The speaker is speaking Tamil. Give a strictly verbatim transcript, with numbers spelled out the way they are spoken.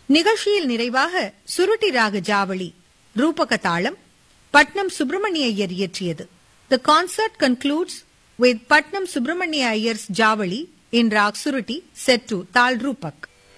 நிகழ்ச்சியில் நிறைவாக சுருட்டி ராக ஜாவளி ரூபக தாளம் Patnam Subramaniya Iyer இயற்றியது. The concert concludes with Patnam Subramania Iyer's Javali in Rag Suruti set to Tal Rupak.